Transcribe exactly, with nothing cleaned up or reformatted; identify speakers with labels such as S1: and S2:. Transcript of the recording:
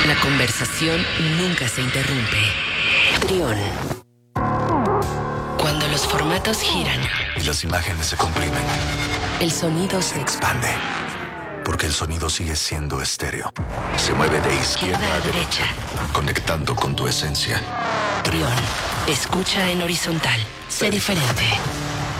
S1: La conversación nunca se interrumpe. Trión. Cuando los formatos giran
S2: y las imágenes se comprimen,
S1: el sonido se
S2: se expande. Porque el sonido sigue siendo estéreo. Se mueve de izquierda a derecha, conectando con tu esencia.
S1: Trión. Escucha en horizontal. Sé diferente.